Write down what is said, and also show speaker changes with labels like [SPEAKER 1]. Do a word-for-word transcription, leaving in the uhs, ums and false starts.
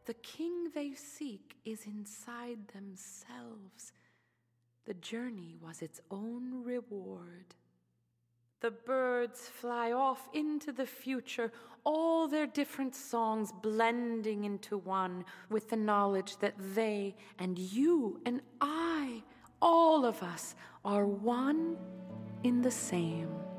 [SPEAKER 1] The king they seek is inside themselves. The journey was its own reward. The birds fly off into the future, all their different songs blending into one with the knowledge that they and you and I, all of us, are one in the same.